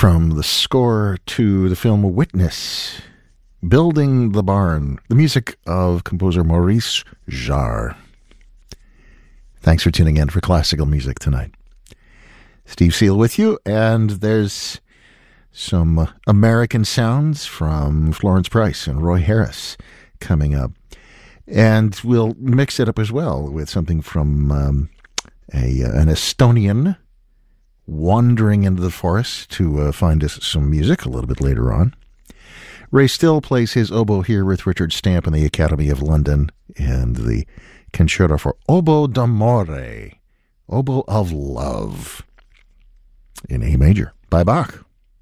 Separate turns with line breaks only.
From the score to the film Witness, Building the Barn, the music of composer Maurice Jarre. Thanks for tuning in for classical music tonight. Steve Seal with you, and there's some American sounds from Florence Price and Roy Harris coming up. And we'll mix it up as well with something from an Estonian wandering into the forest to find us some music a little bit later on. Ray Still plays his oboe here with Richard Stamp in the Academy of London and the Concerto for Oboe d'Amore, Oboe of Love, in A major by Bach.